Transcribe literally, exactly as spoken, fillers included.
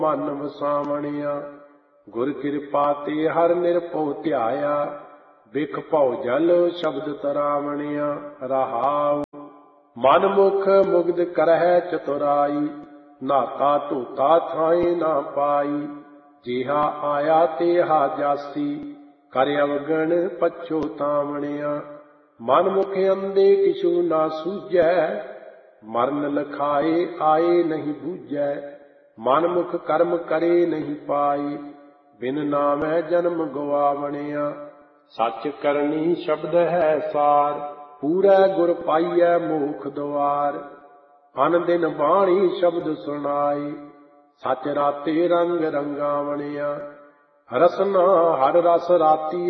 ਮਨ ਵਸਾਵਣਿਆ। ਗੁਰ ਕਿਰਪਾ ਤੇ ਹਰ ਨਿਰਭਉ ਧਿਆਇਆ, ਬਿਖ ਭਉ ਜਲ ਸ਼ਬਦ ਤਰਾਵਣਿਆ। ਰਹਾਉ ਮਨ ਮੁਖ ਮੁਗਧ ਕਰਹਿ ਚਤੁਰਾਈ, ਨਾਤਾ ਧੋਤਾ ਥਾਏ ਨਾ ਪਾਈ। ਜਿਹਾ ਆਇਆ ਤੇਹਾ ਜਾਸੀ, ਕਰ ਅਵਗਣ ਪਛੋਤਾਵਣਿਆ। ਮਨ ਮੁਖ ਅੰਧੇ ਕਿਛੂ ਨਾ ਸੂਝੈ, ਮਰਨ ਲਖਾਏ ਆਏ ਨਹੀਂ ਬੂਝੈ। ਮਨ ਮੁਖ ਕਰਮ ਕਰੇ ਨਹੀਂ ਪਾਈ, ਬਿਨ ਨਾਮੈ ਜਨਮ ਗਵਾਵਣਿਆ। ਸੱਚ ਕਰਨੀ ਸ਼ਬਦ ਹੈ ਸਾਰ, ਪੂਰੈ ਗੁਰ ਪਾਈਐ ਮੋਖ ਦੁਆਰ। ਅਨ ਦਿਨ ਬਾਣੀ ਸ਼ਬਦ ਸੁਣਾਈ, ਸੱਚ ਰਾਤੇ ਰੰਗ ਰੰਗਾਵਣਿਆ। ਰਸਨਾ ਹਰ ਰਸ ਰਾਤੀ